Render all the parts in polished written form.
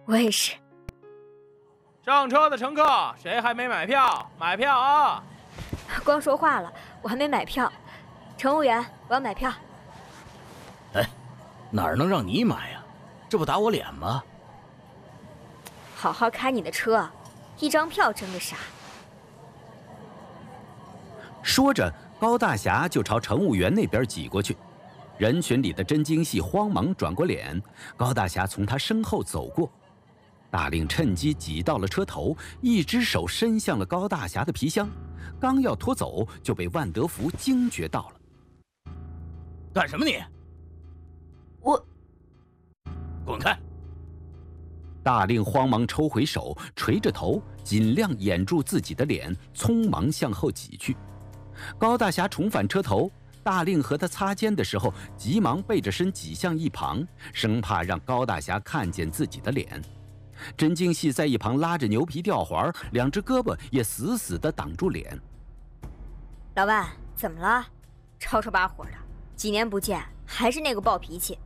我也是。 上车的乘客，谁还没买票？买票啊！ 光说话了，我还没买票。乘务员，我要买票。 哎，哪儿能让你买呀？这不打我脸吗？ 好好开你的车，一张票争个啥？ 说着，高大侠就朝乘务员那边挤过去。人群里的真经系慌忙转过脸，高大侠从他身后走过。大令趁机挤到了车头，一只手伸向了高大侠的皮箱，刚要拖走，就被万德福惊觉到了。 干什么你？ 我滚开！ 大令慌忙抽回手，垂着头，尽量掩住自己的脸，匆忙向后挤去。高大侠重返车头，大令和他擦肩的时候，急忙背着身挤向一旁，生怕让高大侠看见自己的脸。真经系在一旁拉着牛皮吊环，两只胳膊也死死地挡住脸。 老万，怎么了？吵吵把火的，几年不见，还是那个暴脾气。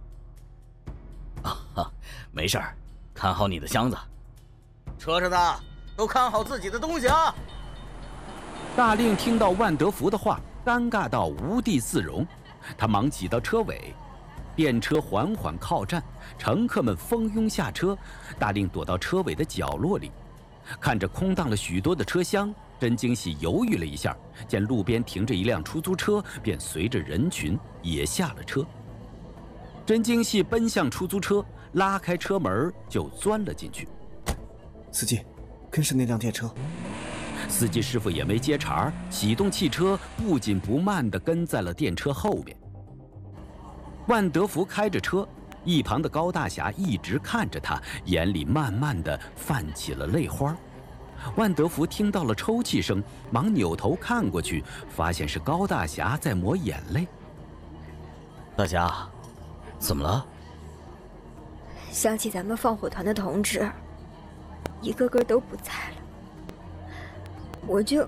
没事儿，看好你的箱子。车上的都看好自己的东西啊！ 大令听到万德福的话，尴尬到无地自容，他忙挤到车尾。电车缓缓靠站，乘客们蜂拥下车，大令躲到车尾的角落里，看着空荡了许多的车厢，真经系犹豫了一下，见路边停着一辆出租车，便随着人群也下了车。真经系奔向出租车，拉开车门就钻了进去。 司机，跟上那辆电车。 司机师傅也没接茬，启动汽车，不紧不慢地跟在了电车后面。万德福开着车，一旁的高大侠一直看着他，眼里慢慢地泛起了泪花。万德福听到了抽泣声，忙扭头看过去，发现是高大侠在抹眼泪。 大侠，怎么了？ 想起咱们放火团的同志，一个个都不在了，我就……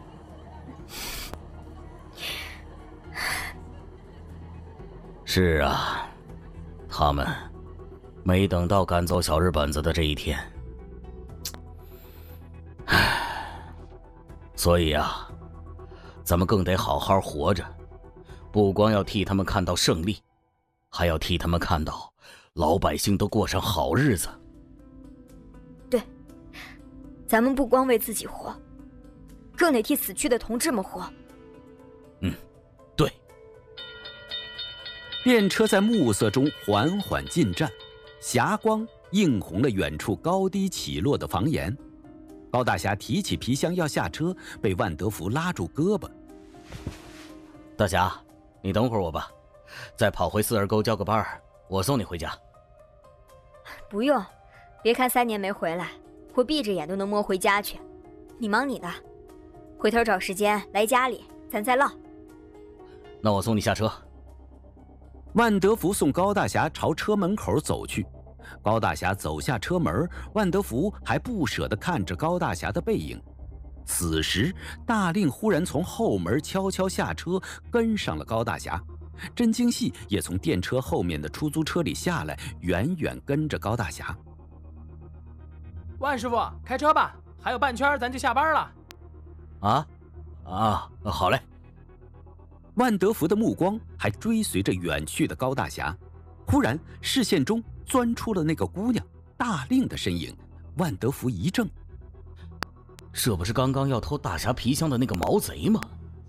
是啊，他们没等到赶走小日本子的这一天。所以啊，咱们更得好好活着，不光要替他们看到胜利，还要替他们看到老百姓都过上好日子。 对，咱们不光为自己活，更得替死去的同志们活。 对。 电车在暮色中缓缓进站，霞光映红了远处高低起落的房檐。高大侠提起皮箱要下车，被万德福拉住胳膊。 大侠，你等会儿我吧，再跑回四二沟交个班，我送你回家。 不用，别看3年没回来，我闭着眼都能摸回家去。你忙你的，回头找时间来家里，咱再唠。 那我送你下车。 万德福送高大侠朝车门口走去。高大侠走下车门，万德福还不舍地看着高大侠的背影。此时，大令忽然从后门悄悄下车，跟上了高大侠。真经系也从电车后面的出租车里下来，远远跟着高大侠。 万师傅，开车吧，还有半圈咱就下班了。 好嘞。 万德福的目光还追随着远去的高大侠，忽然视线中钻出了那个姑娘大令的身影。万德福一怔， 这不是刚刚要偷大侠皮箱的那个毛贼吗？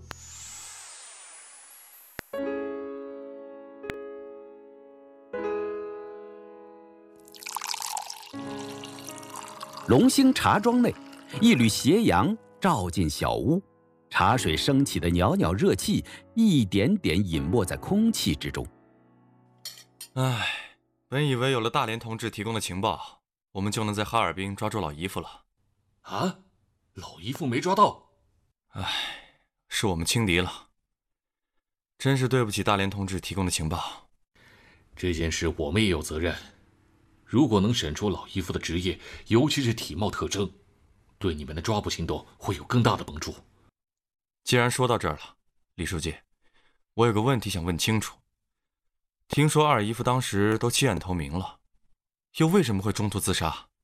龙兴茶庄内，一缕斜阳照进小屋，茶水升起的袅袅热气一点点隐没在空气之中。 本以为有了大连同志提供的情报，我们就能在哈尔滨抓住老姨夫了。 啊，老姨夫没抓到。 是我们轻敌了，真是对不起大连同志提供的情报。 这件事我们也有责任，如果能审出老姨夫的职业，尤其是体貌特征，对你们的抓捕行动会有更大的帮助。 既然说到这儿了，李书记，我有个问题想问清楚。听说二姨夫当时都弃暗投明了，又为什么会中途自杀？